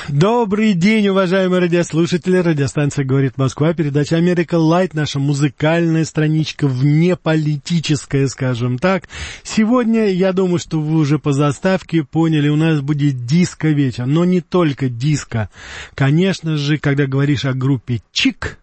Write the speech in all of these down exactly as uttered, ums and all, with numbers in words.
Добрый день, уважаемые радиослушатели. Радиостанция «Говорит Москва», передача «Америка Лайт», наша музыкальная страничка, внеполитическая, скажем так. Сегодня, я думаю, что вы уже по заставке поняли, у нас будет диско-вечер. Но не только диско. Конечно же, когда говоришь о группе «Чик»,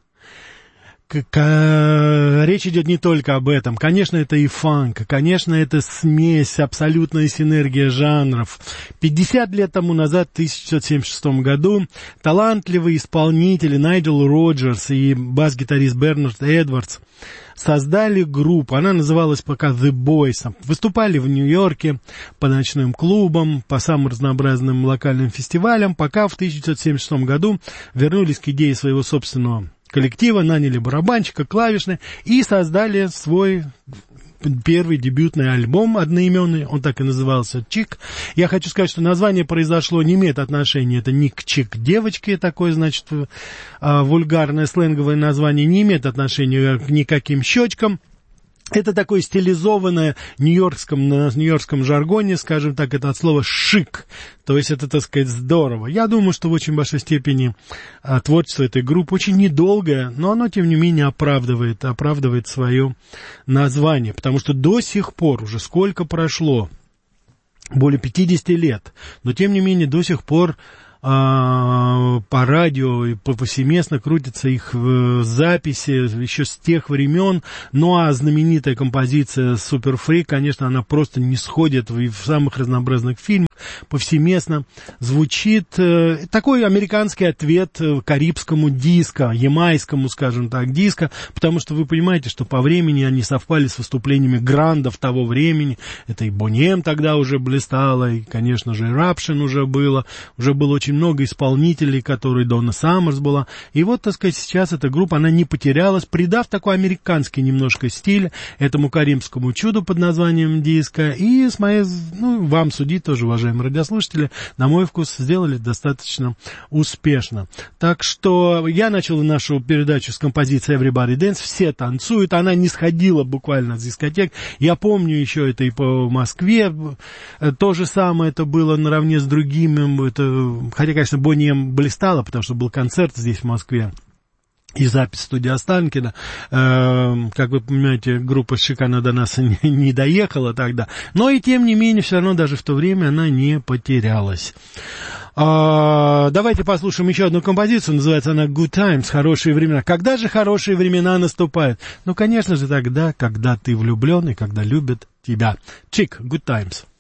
речь идет не только об этом. Конечно, это и фанк, конечно, это смесь, абсолютная синергия жанров. пятьдесят лет тому назад, в тысяча девятьсот семьдесят шестом году, талантливые исполнители Найджел Роджерс и бас-гитарист Бернард Эдвардс создали группу. Она называлась пока The Boys. Выступали в Нью-Йорке по ночным клубам, по самым разнообразным локальным фестивалям, пока в тысяча девятьсот семьдесят шестом году вернулись к идее своего собственного коллектива, наняли барабанщика, клавишных и создали свой первый дебютный альбом одноименный, он так и назывался «Чик». Я хочу сказать, что название произошло, не имеет отношения, это не к чик девочке, такое, значит, вульгарное сленговое название, не имеет отношения к никаким щечкам. Это такое стилизованное нью-йоркском, на нью-йоркском жаргоне, скажем так, это от слова «шик». То есть это, так сказать, здорово. Я думаю, что в очень большой степени а, творчество этой группы очень недолгое, но оно, тем не менее, оправдывает, оправдывает свое название. Потому что до сих пор, уже сколько прошло, более пятьдесят лет, но, тем не менее, до сих пор по радио и повсеместно крутятся их записи еще с тех времен. Ну а знаменитая композиция «Супер Фрик», конечно, она просто не сходит в, в самых разнообразных фильмах, повсеместно звучит. Такой американский ответ карибскому диско, ямайскому, скажем так, диско, потому что вы понимаете, что по времени они совпали с выступлениями грандов того времени. Это и Boney M тогда уже блистала, и, конечно же, Eruption уже было, уже было очень много исполнителей, которые Донна Саммерс была. И вот, так сказать, сейчас эта группа, она не потерялась, придав такой американский немножко стиль этому карибскому чуду под названием диско. И с моей, ну, вам судить тоже, уважаемые радиослушатели, на мой вкус, сделали достаточно успешно. Так что я начал нашу передачу с композиции Everybody Dance. Все танцуют. Она не сходила буквально с дискотек. Я помню еще это и по Москве. То же самое это было наравне с другими. Это, хотя, конечно, Boney M блистала, потому что был концерт здесь, в Москве. И запись студии Останкина. Э, как вы понимаете, группа «Шикана» до нас не, не доехала тогда. Но и тем не менее, все равно даже в то время она не потерялась. А, давайте послушаем еще одну композицию. Называется она «Good Times», «Хорошие времена». Когда же хорошие времена наступают? Ну, конечно же, тогда, когда ты влюблен и когда любят тебя. Чик, «Good Times».